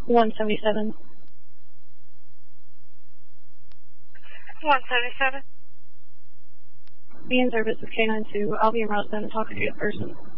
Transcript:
177. 177. Be in service with K92. I'll be en route then to talk to you in person.